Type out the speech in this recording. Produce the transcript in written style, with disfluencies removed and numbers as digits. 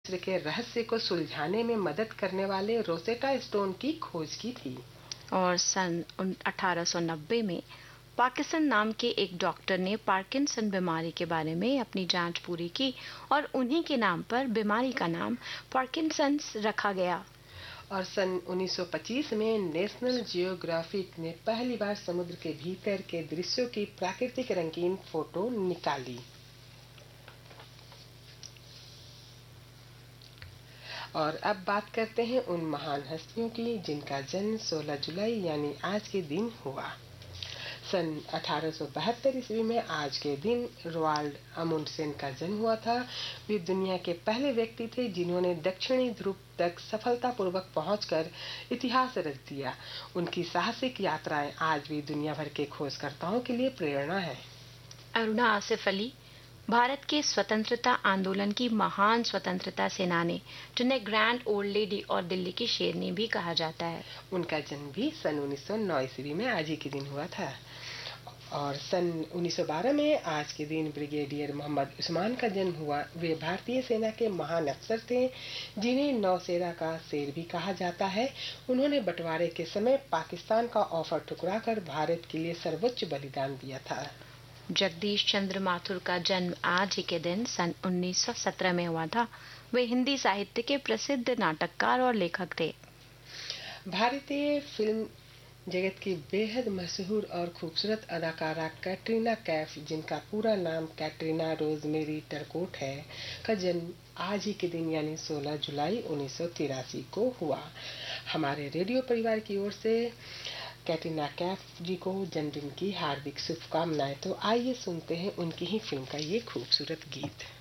मिस्र के रहस्य को सुलझाने में मदद करने वाले रोसेटा स्टोन की खोज की थी। और सन 1890 में पार्किंसन नाम के एक डॉक्टर ने पार्किंसन बीमारी के बारे में अपनी जांच पूरी की और उन्हीं के नाम पर बीमारी का नाम पार्किंसंस रखा गया। और सन 1925 में नेशनल जियोग्राफिक ने पहली बार समुद्र के भीतर के दृश्यों की प्राकृतिक रंगीन फोटो निकाली। और अब बात करते हैं उन महान हस्तियों की जिनका जन्म 16 जुलाई यानी आज के दिन हुआ। सन 1872 ईस्वी में आज के दिन रोवाल्ड अमुंडसेन का जन्म हुआ था। वे दुनिया के पहले व्यक्ति थे जिन्होंने दक्षिणी ध्रुव तक सफलतापूर्वक पहुंचकर इतिहास रच दिया। उनकी साहसिक यात्राएं आज भी दुनिया भर के खोजकर्ताओं के लिए प्रेरणा है। अरुणा आसिफ अली भारत के स्वतंत्रता आंदोलन की महान स्वतंत्रता सेनानी, जिन्हें ग्रैंड ओल्ड लेडी और दिल्ली की शेरनी भी कहा जाता है। उनका जन्म भी सन 1909 ईस्वी में आज ही के दिन हुआ था। और सन 1912 में आज के दिन ब्रिगेडियर मोहम्मद उस्मान का जन्म हुआ। वे भारतीय सेना के महान अफसर थे जिन्हें नौसेना का शेर भी कहा जाता है। उन्होंने बंटवारे के समय पाकिस्तान का ऑफर ठुकराकर भारत के लिए सर्वोच्च बलिदान दिया था। जगदीश चंद्र माथुर का जन्म आज ही के दिन सन 1917 में हुआ था। वे हिंदी साहित्य के प्रसिद्ध नाटककार और लेखक थे। भारतीय फिल्म जगत की बेहद मशहूर और खूबसूरत अदाकारा कैटरीना कैफ, जिनका पूरा नाम कैटरीना रोजमेरी टर्कोट है, का जन्म आज ही के दिन यानी 16 जुलाई 1983 को हुआ। हमारे रेडियो परिवार की ओर से कैटरीना कैफ जी को जन्मदिन की हार्दिक शुभकामनाएं। तो आइए सुनते हैं उनकी ही फिल्म का ये खूबसूरत गीत।